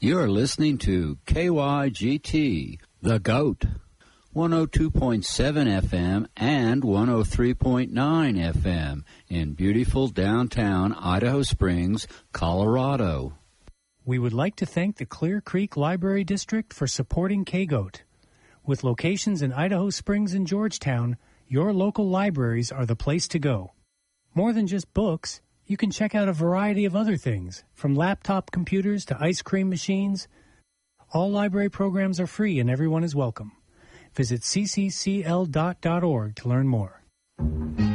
You're listening to KYGT, The GOAT, 102.7 FM and 103.9 FM in beautiful downtown Idaho Springs, Colorado. We would like to thank the Clear Creek Library District for supporting KGOAT. With locations in Idaho Springs and Georgetown, your local libraries are the place to go. More than just books, you can check out a variety of other things, from laptop computers to ice cream machines. All library programs are free and everyone is welcome. Visit cccl.org to learn more.